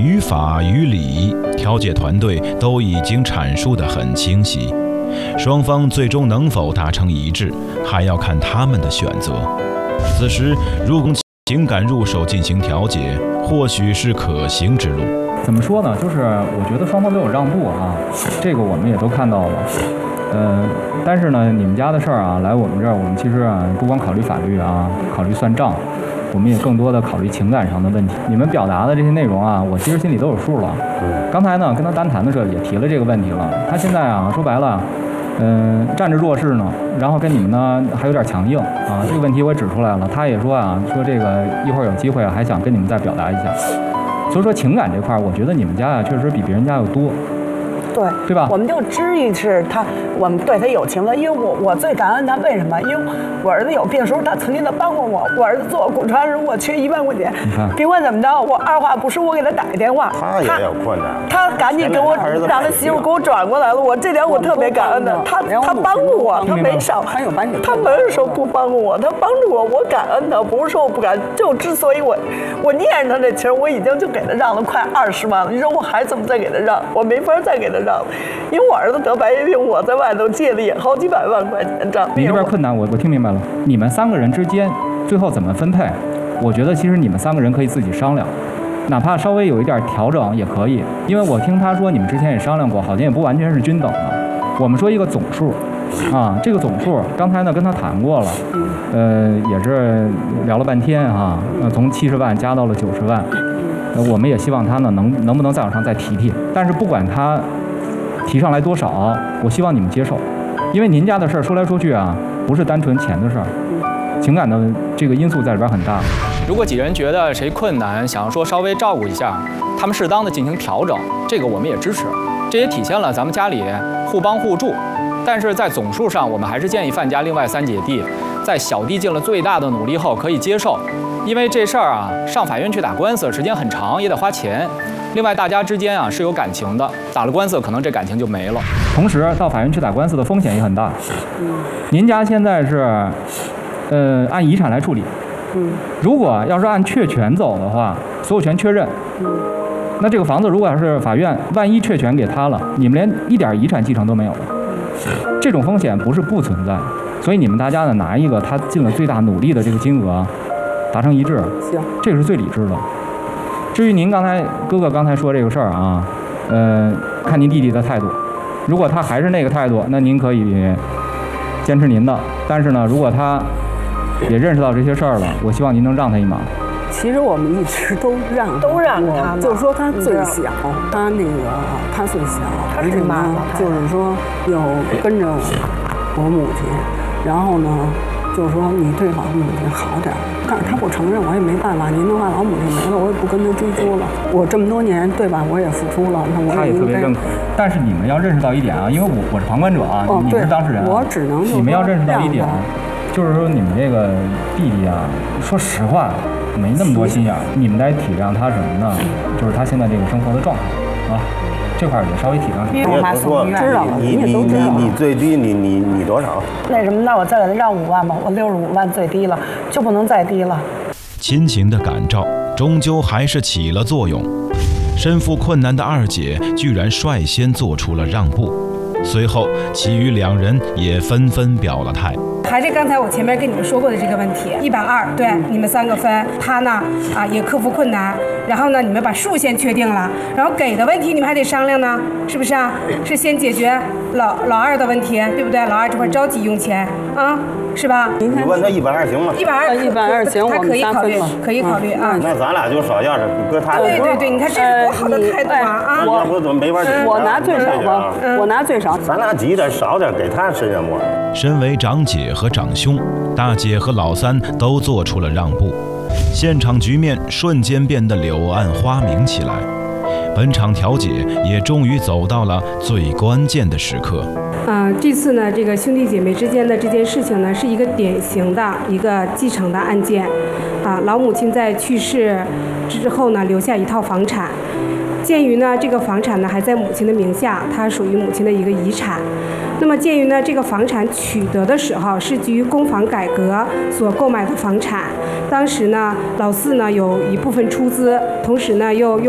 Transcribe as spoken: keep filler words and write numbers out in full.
于法于理，调解团队都已经阐述得很清晰。双方最终能否达成一致，还要看他们的选择。此时，如果情感入手进行调解，或许是可行之路。 怎么说呢？就是我觉得双方都有让步啊，这个我们也都看到了。呃，但是呢，你们家的事儿啊，来我们这儿，我们其实啊，不光考虑法律啊，考虑算账，我们也更多的考虑情感上的问题。你们表达的这些内容啊，我其实心里都有数了。刚才呢，跟他单谈的时候也提了这个问题了。他现在啊，说白了，嗯、呃，站着弱势呢，然后跟你们呢还有点强硬啊，这个问题我也指出来了。他也说啊，说这个一会儿有机会啊，还想跟你们再表达一下。所以说情感这块，我觉得你们家啊，确实比别人家要多。 对， 对吧？ 我们就至于是他，我们对他有情了，因为我我最感恩他，为什么？因为我儿子有病的时候，他曾经的帮过我。我儿子做骨穿时，我缺一万块钱，别管怎么着，我二话不说，我给他打个电话。 他也有困难， 他赶紧给我让他媳妇给我转过来了。我这点我特别感恩的，他他帮过我，他没少， 还有帮你， 他没有说不帮过我，他帮助我，我感恩他，不是说我不感恩。就之所以我我念着他这情，我已经就给他让了快二十万了。你说我还怎么再给他让？我没法再给他让，因为我儿子得白血病，我在外头借了也好几百万块钱账。 你这边困难，我我听明白了。你们三个人之间最后怎么分配？我觉得其实你们三个人可以自己商量，哪怕稍微有一点调整也可以。因为我听他说你们之前也商量过，好像也不完全是均等的。我们说一个总数，啊，这个总数刚才呢跟他谈过了，呃，也是聊了半天啊，呃，从七十万加到了九十万。呃，我们也希望他呢能能不能再往上再提提，但是不管他提上来多少，我希望你们接受，因为您家的事儿说来说去啊，不是单纯钱的事儿，情感的这个因素在里边很大。 如果几人觉得谁困难，想要说稍微照顾一下，他们适当的进行调整，这个我们也支持，这也体现了咱们家里互帮互助。但是在总数上，我们还是建议范家另外三姐弟，在小弟尽了最大的努力后可以接受，因为这事儿啊，上法院去打官司时间很长，也得花钱。另外，大家之间啊是有感情的，打了官司可能这感情就没了。 同时，到法院去打官司的风险也很大。您家现在是，呃，按遗产来处理。如果要是按确权走的话，所有权确认。那这个房子如果要是法院万一确权给他了，你们连一点遗产继承都没有了，这种风险不是不存在。所以你们大家呢拿一个他尽了最大努力的这个金额，达成一致， 行， 这个是最理智的。至于您刚才哥哥刚才说这个事儿啊，呃，看您弟弟的态度，如果他还是那个态度，那您可以坚持您的。但是呢，如果他也认识到这些事儿了，我希望您能让他一马。 其实我们一直都让都让他， 就是说他最小，他那个他最小，而且呢，就是说又跟着我母亲，然后呢。就是说，你对老母亲好点儿，但是他不承认，我也没办法。您的话，老母亲没了，我也不跟他追究了。我这么多年，对吧？我也付出了，那我他也特别认可。但是你们要认识到一点啊，因为我我是旁观者啊， 哦、 你们是当事人、啊， 我只能你们要认识到一点，就是说你们这个弟弟啊，说实话没那么多心眼儿，你们得体谅他什么呢？就是他现在这个生活的状态啊。这块也稍微体谅体谅。 我妈送医院，知道了， 你你你你最低你你你多少？ 那什么，那我再给他让五万吧，我六十五万最低了，就不能再低了。 亲情的感召终究还是起了作用，身负困难的二姐居然率先做出了让步，随后其余两人也纷纷表了态。 还是刚才我前面跟你们说过的这个问题，一百二，对，你们三个分，他呢啊也克服困难，然后呢你们把数先确定了，然后给的问题你们还得商量呢，是不是啊？是先解决老老二的问题，对不对？老二这块着急用钱啊，是吧？ 你问他一百二行吗？ 一百二， 一百二行， 他可以考虑，可以考虑啊。 那咱俩就少要点，搁他。 对对对，你看这是多好的态度啊啊！ 我不怎么没法。 我拿最少吧，我拿最少。 咱俩挤点少点，给他身上摸。 身为长姐和长兄，大姐和老三都做出了让步，现场局面瞬间变得柳暗花明起来。本场调解也终于走到了最关键的时刻。 啊、呃，这次呢，这个兄弟姐妹之间的这件事情呢，是一个典型的一个继承的案件。啊，老母亲在去世之后呢，留下一套房产。鉴于呢，这个房产呢还在母亲的名下，它属于母亲的一个遗产。那么，鉴于呢，这个房产取得的时候是基于公房改革所购买的房产，当时呢，老四呢有一部分出资，同时呢又用。